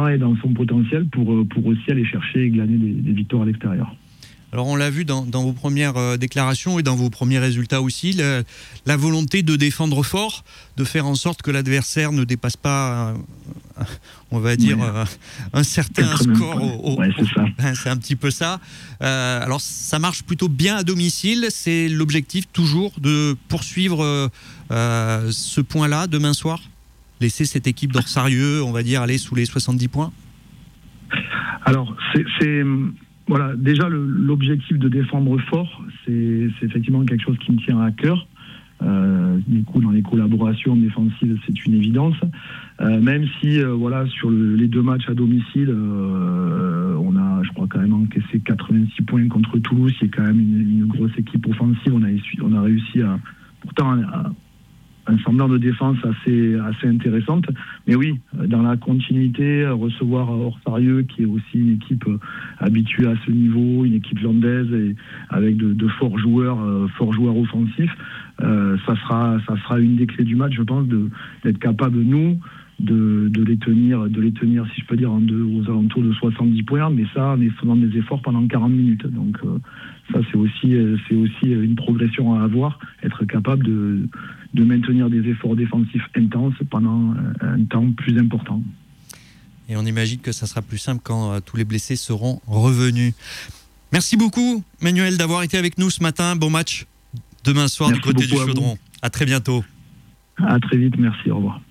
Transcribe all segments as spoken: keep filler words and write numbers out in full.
temps et dans son potentiel pour, pour aussi aller chercher et glaner des, des victoires à l'extérieur. Alors on l'a vu dans, dans vos premières euh, déclarations et dans vos premiers résultats aussi, la, la volonté de défendre fort, de faire en sorte que l'adversaire ne dépasse pas, euh, on va dire, ouais. euh, un certain score. Au, au, ouais, c'est, ça. Au, c'est un petit peu ça. Euh, alors ça marche plutôt bien à domicile. C'est l'objectif toujours de poursuivre euh, euh, ce point-là demain soir. Laisser cette équipe d'Orsarieux, on va dire, aller sous les soixante-dix points. Alors c'est... c'est... Voilà, déjà le, l'objectif de défendre fort, c'est, c'est effectivement quelque chose qui me tient à cœur. Euh, du coup, dans les collaborations défensives, c'est une évidence. Euh, même si, euh, voilà, sur le, les deux matchs à domicile, euh, on a, je crois, quand même encaissé quatre-vingt-six points contre Toulouse, qui est quand même une, une grosse équipe offensive. On a, on a réussi à, pourtant, à, un semblant de défense assez, assez intéressante. Mais oui, dans la continuité, recevoir Orsarieux, qui est aussi une équipe habituée à ce niveau, une équipe landaise et avec de, de forts joueurs, euh, forts joueurs offensifs, euh, ça sera, ça sera une des clés du match, je pense, de, d'être capable, nous, de, de les tenir, de les tenir, si je peux dire, en deux, aux alentours de soixante-dix points, mais ça, en faisant des efforts pendant quarante minutes. Donc, euh, ça, c'est aussi, c'est aussi une progression à avoir, être capable de, de maintenir des efforts défensifs intenses pendant un temps plus important. Et on imagine que ça sera plus simple quand euh, tous les blessés seront revenus. Merci beaucoup, Manuel, d'avoir été avec nous ce matin. Bon match demain soir merci du côté du Chaudron. À, à très bientôt. À très vite, merci, au revoir.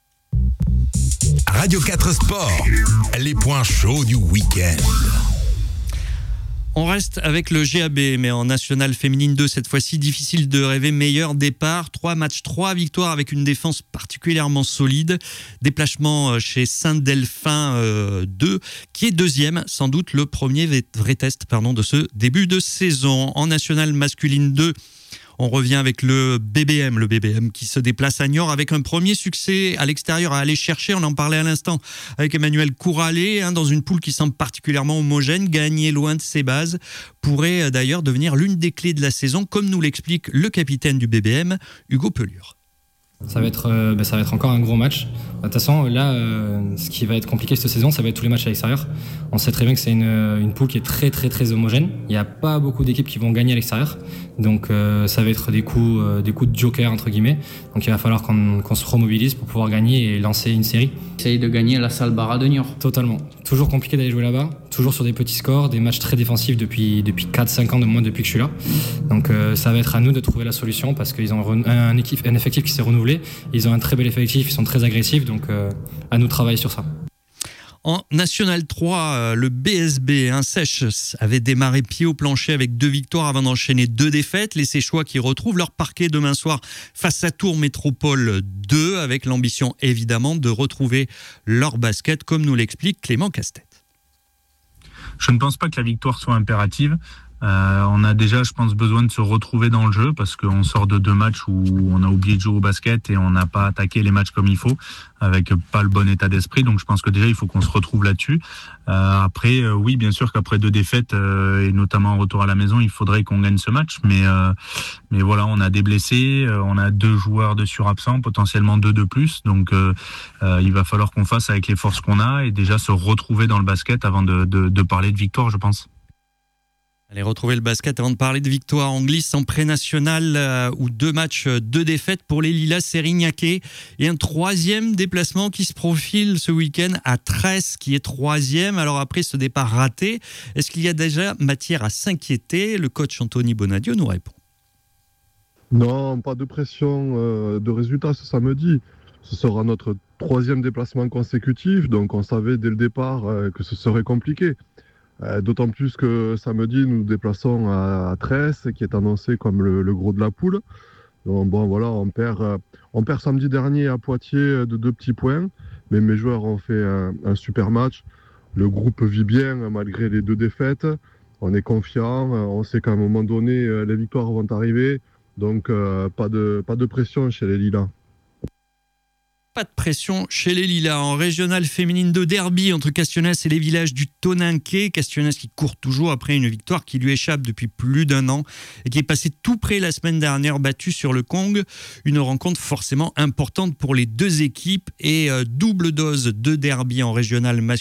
Radio quatre Sport, les points chauds du week-end. On reste avec le G A B, mais en National Féminine deux cette fois-ci. Difficile de rêver meilleur départ. Trois matchs, trois victoires avec une défense particulièrement solide. Déplacement chez Saint-Delphin euh, deux, qui est deuxième, sans doute le premier vrai test pardon, de ce début de saison. En National Masculine deux, on revient avec le B B M, le B B M qui se déplace à Niort avec un premier succès à l'extérieur à aller chercher. On en parlait à l'instant avec Emmanuel Couralé, hein, dans une poule qui semble particulièrement homogène. Gagner loin de ses bases pourrait d'ailleurs devenir l'une des clés de la saison, comme nous l'explique le capitaine du B B M, Hugo Pelure. Ça va être, euh, bah, ça va être encore un gros match. De toute façon, là, euh, ce qui va être compliqué cette saison, ça va être tous les matchs à l'extérieur. On sait très bien que c'est une, une poule qui est très, très, très homogène. Il n'y a pas beaucoup d'équipes qui vont gagner à l'extérieur. Donc, euh, ça va être des coups, euh, des coups de joker, entre guillemets. Donc, il va falloir qu'on, qu'on se remobilise pour pouvoir gagner et lancer une série. Essayer de gagner à la salle Barra de Niort. Totalement. Toujours compliqué d'aller jouer là-bas. Toujours sur des petits scores, des matchs très défensifs depuis, depuis quatre cinq ans, de moins depuis que je suis là. Donc, euh, ça va être à nous de trouver la solution parce qu'ils ont un, un, équipe, un effectif qui s'est renouvelé. Ils ont un très bel effectif, ils sont très agressifs, donc euh, à nous de travailler sur ça. En National trois, le B S B, hein, Sèche, avait démarré pied au plancher avec deux victoires avant d'enchaîner deux défaites. Les Séchois qui retrouvent leur parquet demain soir face à Tours Métropole deux, avec l'ambition évidemment de retrouver leur basket, comme nous l'explique Clément Castet. Je ne pense pas que la victoire soit impérative. Euh, on a déjà, je pense, besoin de se retrouver dans le jeu parce qu'on sort de deux matchs où on a oublié de jouer au basket et on n'a pas attaqué les matchs comme il faut, avec pas le bon état d'esprit. Donc je pense que déjà il faut qu'on se retrouve là-dessus. Euh, après, euh, oui, bien sûr qu'après deux défaites euh, et notamment en retour à la maison, il faudrait qu'on gagne ce match. Mais euh, mais voilà, on a des blessés, euh, on a deux joueurs de surabsents, potentiellement deux de plus. Donc euh, euh, il va falloir qu'on fasse avec les forces qu'on a et déjà se retrouver dans le basket avant de, de, de parler de victoire, je pense. Allez retrouver le basket avant de parler de victoire en glisse en pré-national euh, où deux matchs, deux défaites pour les Lilas Sérignaquais et un troisième déplacement qui se profile ce week-end à Tresse qui est troisième. Alors après ce départ raté, est-ce qu'il y a déjà matière à s'inquiéter? Le coach Anthony Bonadio nous répond. Non, pas de pression euh, de résultat ce samedi. Ce sera notre troisième déplacement consécutif, donc on savait dès le départ euh, que ce serait compliqué. Euh, d'autant plus que samedi, nous nous déplaçons à, à Tresse, qui est annoncé comme le, le gros de la poule. Donc bon, voilà, on perd, euh, on perd samedi dernier à Poitiers de deux petits points, mais mes joueurs ont fait un, un super match. Le groupe vit bien malgré les deux défaites. On est confiant, on sait qu'à un moment donné, les victoires vont arriver. Donc euh, pas de, pas de pression chez les Lilas. Pas de pression chez les Lilas. En régionale féminine de derby entre Castionnès et les villages du Toninquet. Castionnès qui court toujours après une victoire qui lui échappe depuis plus d'un an et qui est passée tout près la semaine dernière, battue sur le Kong. Une rencontre forcément importante pour les deux équipes et euh, double dose de derby en régionale masculine.